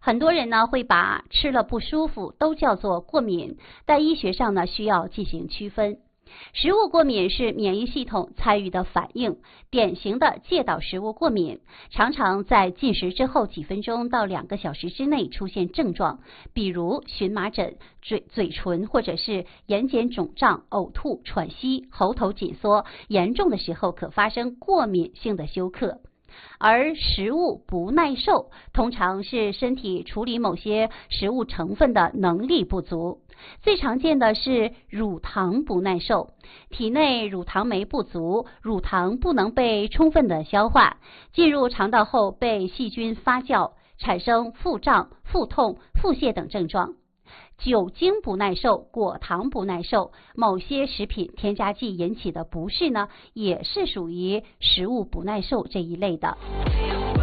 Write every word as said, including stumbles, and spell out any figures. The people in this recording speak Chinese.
很多人呢会把吃了不舒服都叫做过敏，但医学上呢需要进行区分。食物过敏是免疫系统参与的反应，典型的介导食物过敏常常在进食之后几分钟到两个小时之内出现症状，比如荨麻疹、嘴嘴唇或者是眼睑肿胀、呕吐、喘息、喉头紧缩，严重的时候可发生过敏性的休克。而食物不耐受通常是身体处理某些食物成分的能力不足，最常见的是乳糖不耐受，体内乳糖酶不足，乳糖不能被充分的消化，进入肠道后被细菌发酵，产生腹胀、腹痛、腹泻等症状。酒精不耐受、果糖不耐受，某些食品添加剂引起的不适呢，也是属于食物不耐受这一类的。